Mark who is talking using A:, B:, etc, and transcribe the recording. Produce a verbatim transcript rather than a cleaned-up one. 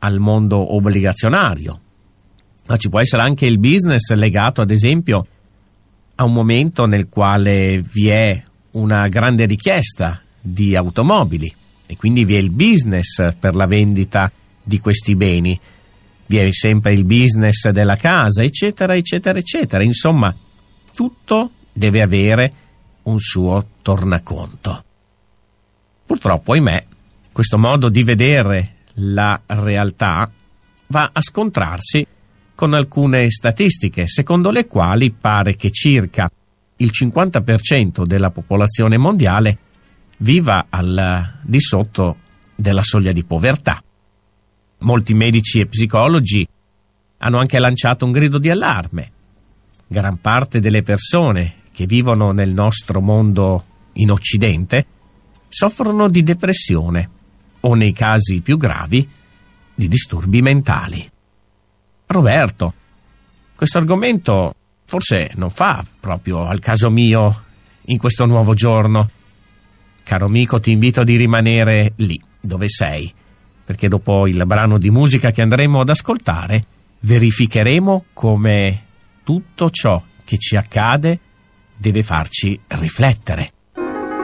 A: al mondo obbligazionario, ma ci può essere anche il business legato ad esempio a un momento nel quale vi è una grande richiesta di automobili e quindi vi è il business per la vendita di questi beni, vi è sempre il business della casa, eccetera eccetera eccetera. Insomma, tutto deve avere un suo tornaconto. Purtroppo, ahimè, questo modo di vedere la realtà va a scontrarsi con alcune statistiche, secondo le quali pare che circa il cinquanta per cento della popolazione mondiale viva al di sotto della soglia di povertà. Molti medici e psicologi hanno anche lanciato un grido di allarme. Gran parte delle persone che vivono nel nostro mondo in Occidente soffrono di depressione o, nei casi più gravi, di disturbi mentali. Roberto, questo argomento forse non fa proprio al caso mio in questo nuovo giorno. Caro amico, ti invito di rimanere lì dove sei, perché dopo il brano di musica che andremo ad ascoltare verificheremo come tutto ciò che ci accade deve farci riflettere.